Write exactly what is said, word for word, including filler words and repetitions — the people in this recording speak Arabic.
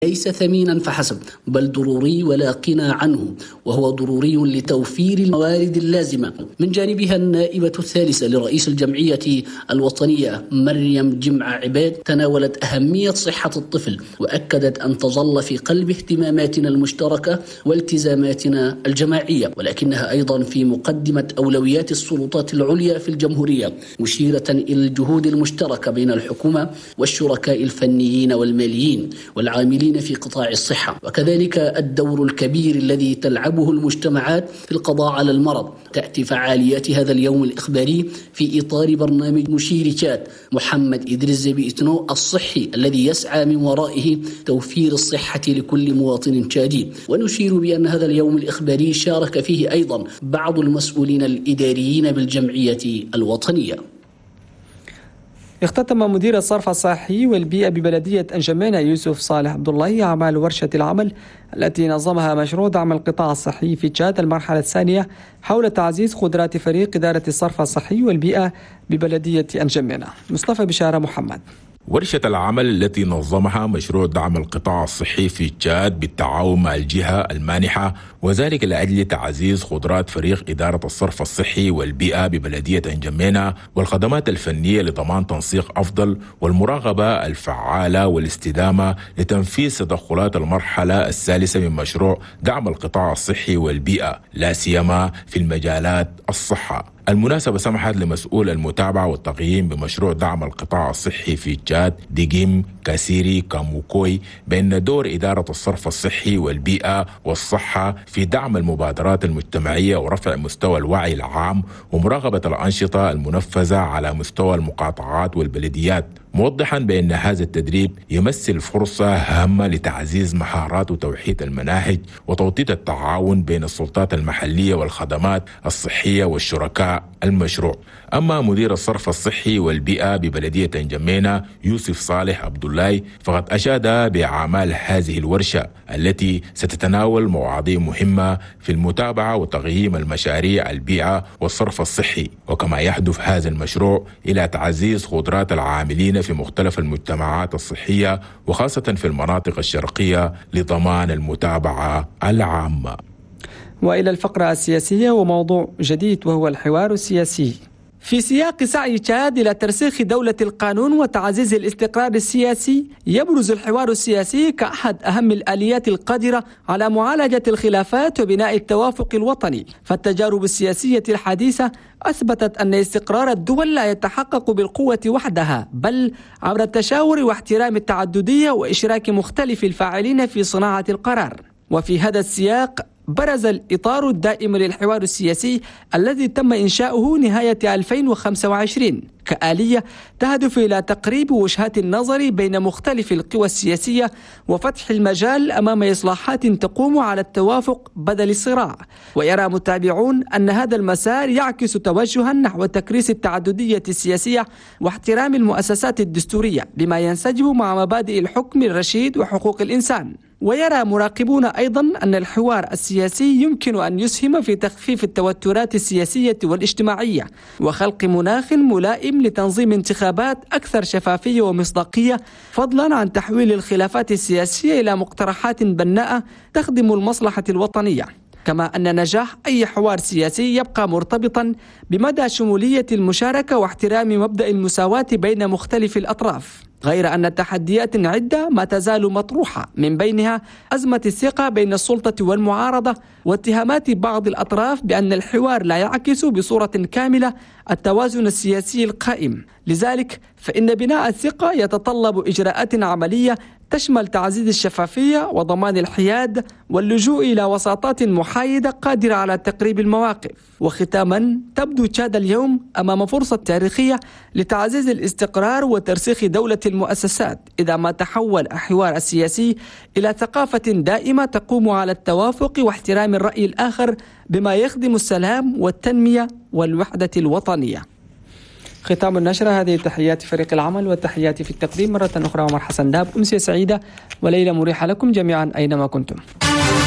ليس ثمينا فحسب، بل ضروري ولا غنى عنه، وهو ضروري لتوفير الموارد اللازمة. من جانبها النائبة الثالثة لرئيس الجمعية الوطنية مريم جمعة عباد تناولت أهمية صحة الطفل، وأكدت أن تظل في قلب اهتماماتنا المشتركة والتزاماتنا الجماعية، ولكنها أيضا في مقدمة أولويات السلطات العليا في الجمهورية، مشيرة إلى الجهود المشتركة بين الحكومة والشركاء الفنيين والماليين والعاملين في قطاع الصحة، وكذلك الدور الكبير الذي تلعبه المجتمعات في القضاء على المرض. تأتي فعاليات هذا اليوم الإخباري في إطار برنامج مشيركات محمد إدريس زبيتنو الصحي الذي يسعى من ورائه توفير الصحة لكل مواطن شادي. ونشير بأن هذا اليوم الإخباري شارك فيه أيضا بعض المسؤولين الإداريين بالجمعية الوطنية. اختتم مدير الصرف الصحي والبيئة ببلدية أنجمينا يوسف صالح عبد الله أعمال ورشة العمل التي نظمها مشروع دعم القطاع الصحي في تشاد المرحلة الثانية حول تعزيز قدرات فريق إدارة الصرف الصحي والبيئة ببلدية أنجمينا. مصطفى بشارة محمد. ورشة العمل التي نظمها مشروع دعم القطاع الصحي في تشاد بالتعاون مع الجهة المانحة، وذلك لأجل تعزيز قدرات فريق إدارة الصرف الصحي والبيئة ببلدية أنجمينا والخدمات الفنية لضمان تنسيق أفضل والمراقبة الفعالة والاستدامة لتنفيذ تدخلات المرحلة الثالثة من مشروع دعم القطاع الصحي والبيئة، لا سيما في المجالات الصحة. المناسبة سمحت لمسؤول المتابعة والتقييم بمشروع دعم القطاع الصحي في تشاد ديجيم كاسيري كاموكوي بأن دور إدارة الصرف الصحي والبيئة والصحة في دعم المبادرات المجتمعية ورفع مستوى الوعي العام ومراقبة الأنشطة المنفذة على مستوى المقاطعات والبلديات، موضحا بأن هذا التدريب يمثل فرصة هامة لتعزيز مهارات وتوحيد المناهج وتوطيد التعاون بين السلطات المحلية والخدمات الصحية والشركاء المشروع. أما مدير الصرف الصحي والبيئة ببلدية أنجمينا يوسف صالح عبد الله فقد أشاد بأعمال هذه الورشة التي ستتناول مواضيع مهمة في المتابعة وتقييم المشاريع البيئة والصرف الصحي، وكما يهدف هذا المشروع إلى تعزيز قدرات العاملين في مختلف المجتمعات الصحية وخاصة في المناطق الشرقية لضمان المتابعة العامة. وإلى الفقرة السياسية وموضوع جديد وهو الحوار السياسي. في سياق سعي تشاد إلى ترسيخ دولة القانون وتعزيز الاستقرار السياسي، يبرز الحوار السياسي كأحد أهم الآليات القادرة على معالجة الخلافات وبناء التوافق الوطني. فالتجارب السياسية الحديثة أثبتت أن استقرار الدول لا يتحقق بالقوة وحدها، بل عبر التشاور واحترام التعددية وإشراك مختلف الفاعلين في صناعة القرار. وفي هذا السياق برز الإطار الدائم للحوار السياسي الذي تم إنشاؤه نهاية ألفين وخمسة وعشرين كآلية تهدف إلى تقريب وجهات النظر بين مختلف القوى السياسية وفتح المجال أمام إصلاحات تقوم على التوافق بدل الصراع. ويرى متابعون أن هذا المسار يعكس توجها نحو تكريس التعددية السياسية واحترام المؤسسات الدستورية بما ينسجم مع مبادئ الحكم الرشيد وحقوق الإنسان. ويرى مراقبون أيضا أن الحوار السياسي يمكن أن يسهم في تخفيف التوترات السياسية والاجتماعية وخلق مناخ ملائم لتنظيم انتخابات أكثر شفافية ومصداقية، فضلا عن تحويل الخلافات السياسية إلى مقترحات بناءة تخدم المصلحة الوطنية. كما أن نجاح أي حوار سياسي يبقى مرتبطا بمدى شمولية المشاركة واحترام مبدأ المساواة بين مختلف الأطراف، غير أن التحديات عدة ما تزال مطروحة، من بينها أزمة الثقة بين السلطة والمعارضة واتهامات بعض الأطراف بأن الحوار لا يعكس بصورة كاملة التوازن السياسي القائم. لذلك فإن بناء الثقة يتطلب إجراءات عملية تشمل تعزيز الشفافية وضمان الحياد واللجوء إلى وساطات محايدة قادرة على تقريب المواقف. وختاما، تبدو تشاد اليوم أمام فرصة تاريخية لتعزيز الاستقرار وترسيخ دولة المؤسسات إذا ما تحول الحوار السياسي إلى ثقافة دائمة تقوم على التوافق واحترام الرأي الآخر بما يخدم السلام والتنمية والوحدة الوطنية. ختام النشرة. هذه تحيات فريق العمل والتحيات في التقديم مرة أخرى عمر حسن داب. أمسية سعيدة وليلة مريحة لكم جميعا أينما كنتم.